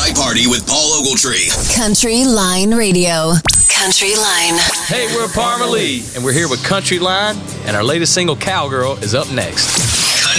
Night Party with Paul Ogletree. Country Line Radio. Country Line. Hey, we're Parma Lee, and we're here with Country Line, and our latest single, Cowgirl, is up next.